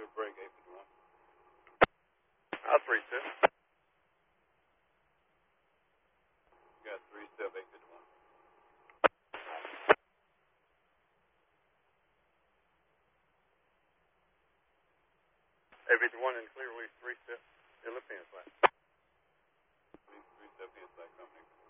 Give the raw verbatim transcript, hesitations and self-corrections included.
Clear break, eight fifty-one. I'll three two. You got three step, eight fifty-one. eight fifty-one in clear, we three step. Philippines, Three, three step inside company.